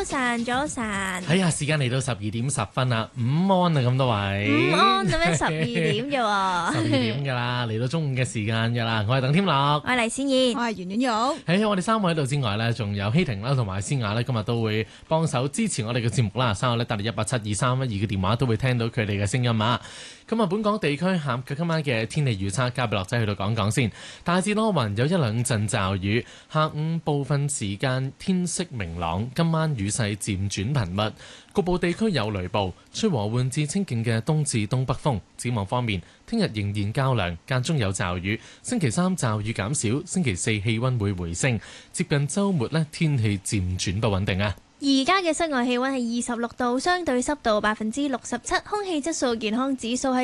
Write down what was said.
晨，早晨。 哎呀，時間嚟到12:10啦，午安啊咁多位。 午安咁樣12點啫喎。 12點㗎啦，嚟到中午嘅時間㗎啦。我係鄧添樂， 我係黎先燕， 我係圓圓玉。 喺我哋三位喺度之外呢，仲有希婷啦同埋思雅呢，今日都會幫手支持我哋嘅節目啦。三位呢，打嚟1872312嘅電話都會聽到佢哋嘅聲音啊。咁啊，本港地區今晚嘅天氣預測，交俾樂仔去到講講先。大致多雲，有一兩陣驟雨。下午部分時間天色明朗，今晚雨勢漸轉頻密，局部地區有雷暴，吹和緩至清勁嘅東至東北風。展望方面，聽日仍然較涼，間中有驟雨。星期三驟雨減少，星期四氣溫會回升。接近週末呢，天氣漸轉不穩定啊！ 而家嘅室外氣溫係26度，相對濕度67%，空氣質素健康指數係